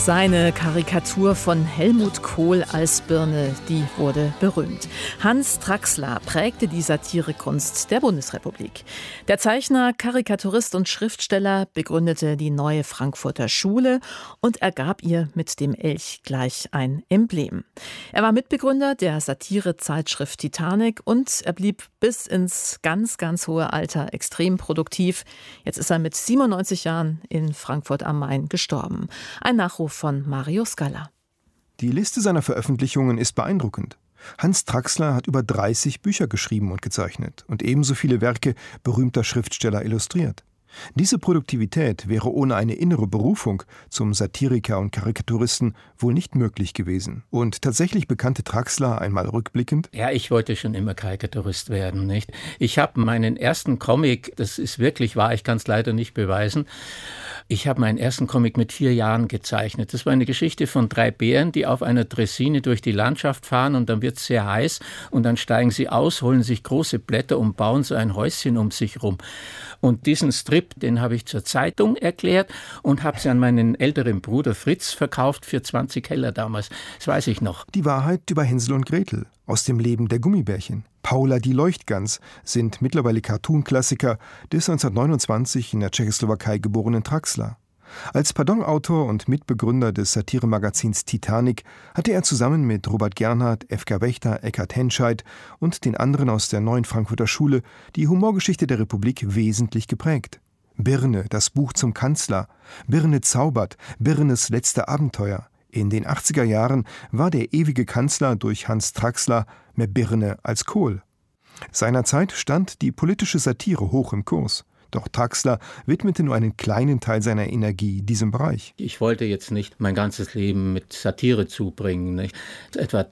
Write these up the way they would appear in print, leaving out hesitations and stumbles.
Seine Karikatur von Helmut Kohl als Birne, die wurde berühmt. Hans Traxler prägte die Satirekunst der Bundesrepublik. Der Zeichner, Karikaturist und Schriftsteller begründete die Neue Frankfurter Schule und ergab ihr mit dem Elch gleich ein Emblem. Er war Mitbegründer der Satirezeitschrift Titanic und er blieb bis ins ganz, ganz hohe Alter extrem produktiv. Jetzt ist er mit 97 Jahren in Frankfurt am Main gestorben. Ein Nachruf von Mario Scala. Die Liste seiner Veröffentlichungen ist beeindruckend. Hans Traxler hat über 30 Bücher geschrieben und gezeichnet und ebenso viele Werke berühmter Schriftsteller illustriert. Diese Produktivität wäre ohne eine innere Berufung zum Satiriker und Karikaturisten wohl nicht möglich gewesen. Und tatsächlich bekannte Traxler einmal rückblickend: Ja, ich wollte schon immer Karikaturist werden, nicht? Ich habe meinen ersten Comic, das ist wirklich wahr, ich kann es leider nicht beweisen, ich habe meinen ersten Comic mit 4 Jahren gezeichnet. Das war eine Geschichte von 3 Bären, die auf einer Draisine durch die Landschaft fahren und dann wird es sehr heiß und dann steigen sie aus, holen sich große Blätter und bauen so ein Häuschen um sich rum. Und diesen Strip, den habe ich zur Zeitung erklärt und habe sie an meinen älteren Bruder Fritz verkauft für 20 Heller damals. Das weiß ich noch. Die Wahrheit über Hänsel und Gretel aus dem Leben der Gummibärchen. Paula die Leuchtgans sind mittlerweile Cartoon-Klassiker des 1929 in der Tschechoslowakei geborenen Traxler. Als Pardon-Autor und Mitbegründer des Satiremagazins Titanic hatte er zusammen mit Robert Gernhardt, F.K. Wächter, Eckhard Henscheid und den anderen aus der Neuen Frankfurter Schule die Humorgeschichte der Republik wesentlich geprägt. Birne, das Buch zum Kanzler, Birne zaubert, Birnes letzte Abenteuer. In den 80er Jahren war der ewige Kanzler durch Hans Traxler mehr Birne als Kohl. Seinerzeit stand die politische Satire hoch im Kurs. Doch Traxler widmete nur einen kleinen Teil seiner Energie diesem Bereich. Ich wollte jetzt nicht mein ganzes Leben mit Satire zubringen, nicht? Etwa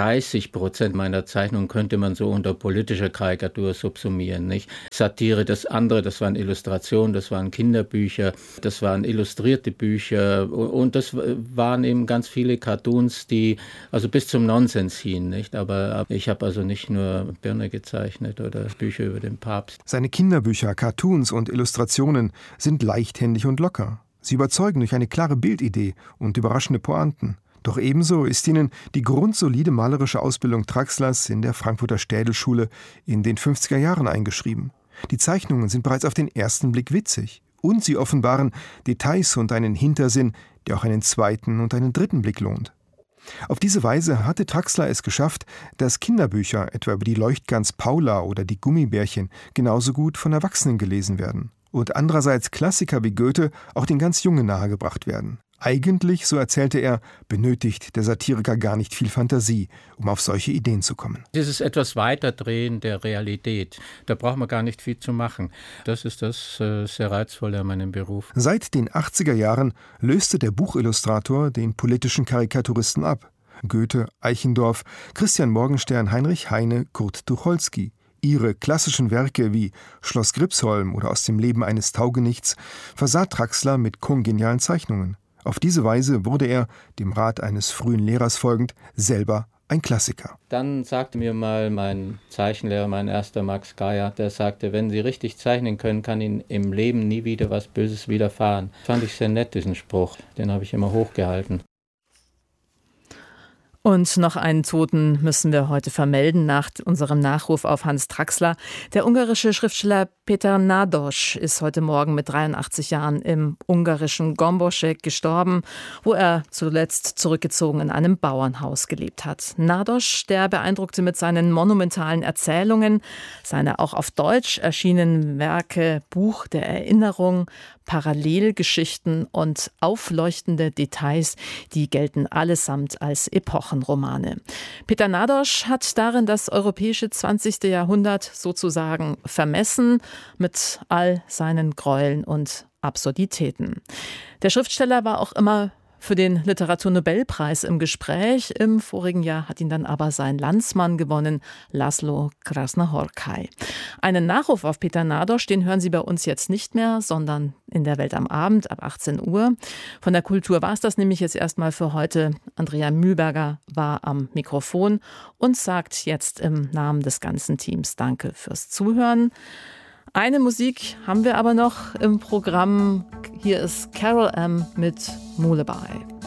30% meiner Zeichnungen könnte man so unter politischer Karikatur subsumieren, nicht? Satire, das andere, das waren Illustrationen, das waren Kinderbücher, das waren illustrierte Bücher und das waren eben ganz viele Cartoons, die also bis zum Nonsens hingen, nicht? Aber ich habe also nicht nur Birne gezeichnet oder Bücher über den Papst. Seine Kinderbücher, Cartoons und Illustrationen sind leichthändig und locker. Sie überzeugen durch eine klare Bildidee und überraschende Pointen. Doch ebenso ist ihnen die grundsolide malerische Ausbildung Traxlers in der Frankfurter Städelschule in den 50er Jahren eingeschrieben. Die Zeichnungen sind bereits auf den ersten Blick witzig und sie offenbaren Details und einen Hintersinn, der auch einen zweiten und einen dritten Blick lohnt. Auf diese Weise hatte Traxler es geschafft, dass Kinderbücher, etwa über die Leuchtgans Paula oder die Gummibärchen, genauso gut von Erwachsenen gelesen werden. Und andererseits Klassiker wie Goethe auch den ganz Jungen nahegebracht werden. Eigentlich, so erzählte er, benötigt der Satiriker gar nicht viel Fantasie, um auf solche Ideen zu kommen. Dieses etwas Weiterdrehen der Realität, da braucht man gar nicht viel zu machen. Das ist das sehr Reizvolle an meinem Beruf. Seit den 80er Jahren löste der Buchillustrator den politischen Karikaturisten ab. Goethe, Eichendorff, Christian Morgenstern, Heinrich Heine, Kurt Tucholsky. Ihre klassischen Werke wie Schloss Gripsholm oder Aus dem Leben eines Taugenichts versah Traxler mit kongenialen Zeichnungen. Auf diese Weise wurde er, dem Rat eines frühen Lehrers folgend, selber ein Klassiker. Dann sagte mir mal mein Zeichenlehrer, mein erster Max Geier, der sagte, wenn Sie richtig zeichnen können, kann Ihnen im Leben nie wieder was Böses widerfahren. Fand ich sehr nett, diesen Spruch. Den habe ich immer hochgehalten. Und noch einen Toten müssen wir heute vermelden nach unserem Nachruf auf Hans Traxler. Der ungarische Schriftsteller Péter Nádas ist heute Morgen mit 83 Jahren im ungarischen Gombosek gestorben, wo er zuletzt zurückgezogen in einem Bauernhaus gelebt hat. Nádas, der beeindruckte mit seinen monumentalen Erzählungen, seine auch auf Deutsch erschienenen Werke Buch der Erinnerung, Parallelgeschichten und aufleuchtende Details, die gelten allesamt als Epochenromane. Péter Nádas hat darin das europäische 20. Jahrhundert sozusagen vermessen mit all seinen Gräueln und Absurditäten. Der Schriftsteller war auch immer für den Literaturnobelpreis im Gespräch. Im vorigen Jahr hat ihn dann aber sein Landsmann gewonnen, Laszlo Krasznahorkai. Einen Nachruf auf Péter Nádas, den hören Sie bei uns jetzt nicht mehr, sondern in der Welt am Abend ab 18 Uhr. Von der Kultur war es das nämlich jetzt erstmal für heute. Andrea Mühlberger war am Mikrofon und sagt jetzt im Namen des ganzen Teams Danke fürs Zuhören. Eine Musik haben wir aber noch im Programm. Hier ist Carol M. mit Lullaby.